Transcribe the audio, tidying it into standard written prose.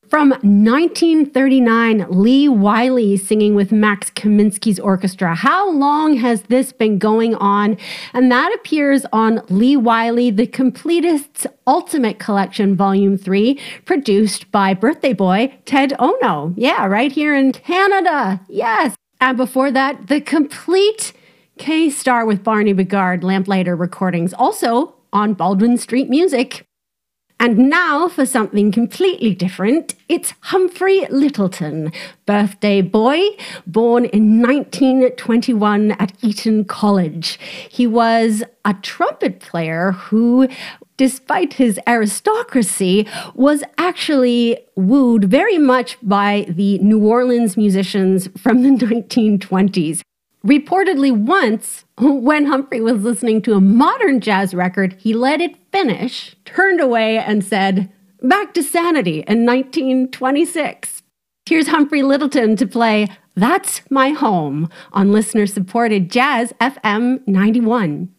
From 1939, Lee Wiley singing with Max Kaminsky's orchestra. How long has this been going on? And that appears on Lee Wiley, The Completists Ultimate Collection, Volume 3, produced by birthday boy Ted Ono. Yeah, right here in Canada. Yes. And before that, The Complete K-Star with Barney Bigard, Lamplighter Recordings, also on Baldwin Street Music. And now for something completely different, it's Humphrey Lyttelton, birthday boy, born in 1921 at Eton College. He was a trumpet player who, despite his aristocracy, was actually wooed very much by the New Orleans musicians from the 1920s. Reportedly once, when Humphrey was listening to a modern jazz record, he let it finish, turned away, and said, "Back to sanity" in 1926. Here's Humphrey Lyttelton to play That's My Home on listener-supported Jazz FM 91.